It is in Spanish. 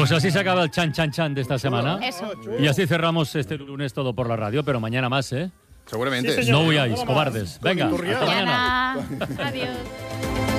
Pues así se acaba el chan chan chan de esta semana. Eso. Y así cerramos este lunes todo por la radio, pero mañana más, ¿eh? Seguramente. Sí, señor. No huyáis, cobardes. Venga, hasta mañana. Adiós.